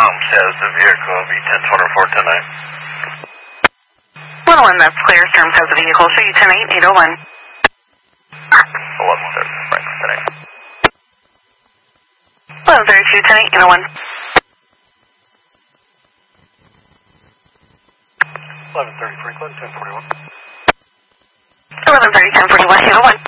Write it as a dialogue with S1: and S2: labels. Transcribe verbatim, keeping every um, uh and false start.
S1: com says the vehicle will be ten twenty-four ten nine.
S2: one oh one, that's clear. Storm says the vehicle. Show you ten eight, eight oh one.
S1: eleven thirty, Franklin ten eight.
S2: eleven thirty-two, ten eight, eight oh one.
S1: eleven thirty, Franklin ten forty-one.
S2: eleven thirty, ten forty-one, eight oh one.